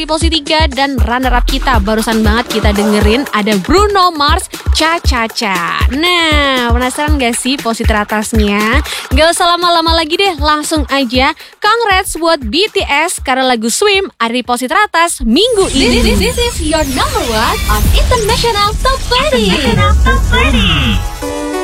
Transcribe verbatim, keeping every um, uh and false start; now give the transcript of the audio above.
di posisi tiga. Dan runner up kita barusan banget kita dengerin ada Bruno Mars, Cha Cha Cha. Nah, penasaran gak sih posisi teratasnya? Gak usah lama-lama lagi deh, langsung aja congrats buat B T S karena lagu Swim ada di posisi teratas minggu ini. This, this is your number one on International Top twenty. International Top twenty.